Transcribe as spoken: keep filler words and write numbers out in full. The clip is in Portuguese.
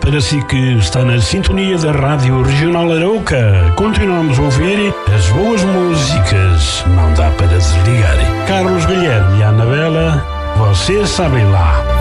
para si que está na sintonia da Rádio Regional Arauca. Continuamos a ouvir as boas músicas, não dá para desligar. Carlos Guilherme e Anabela, vocês sabem lá.